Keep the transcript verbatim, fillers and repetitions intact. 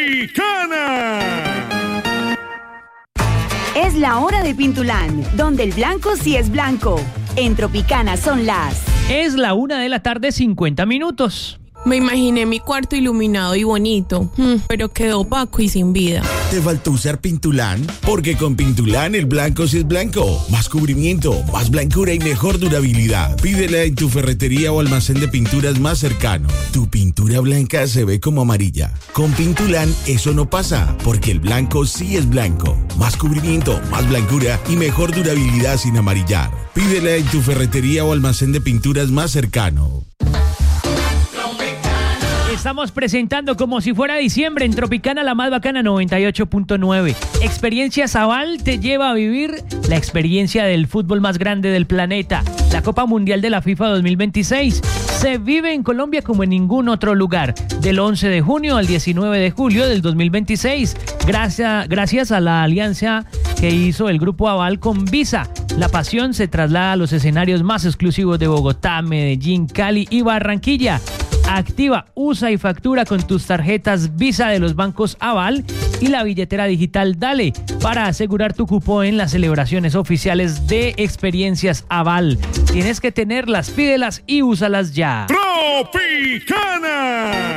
Tropicana. Es la hora de Pintulán, donde el blanco sí es blanco. En Tropicana son las... Es la una de la tarde, cincuenta minutos. Me imaginé mi cuarto iluminado y bonito, pero quedó opaco y sin vida. ¿Te faltó usar Pintulán? Porque con Pintulán el blanco sí es blanco. Más cubrimiento, más blancura y mejor durabilidad. Pídela en tu ferretería o almacén de pinturas más cercano. Tu pintura blanca se ve como amarilla. Con Pintulán eso no pasa, porque el blanco sí es blanco. Más cubrimiento, más blancura y mejor durabilidad sin amarillar. Pídela en tu ferretería o almacén de pinturas más cercano. Estamos presentando como si fuera diciembre en Tropicana, la más bacana, noventa y ocho punto nueve. Experiencia Zabal te lleva a vivir la experiencia del fútbol más grande del planeta. La Copa Mundial de la FIFA dos mil veintiséis se vive en Colombia como en ningún otro lugar. Del once de junio al diecinueve de julio del dos mil veintiséis. Gracias, gracias a la alianza que hizo el Grupo Aval con Visa. La pasión se traslada a los escenarios más exclusivos de Bogotá, Medellín, Cali y Barranquilla. Activa, usa y factura con tus tarjetas Visa de los bancos Aval y la billetera digital Dale para asegurar tu cupo en las celebraciones oficiales de Experiencias Aval. Tienes que tenerlas, pídelas y úsalas ya. Tropicana.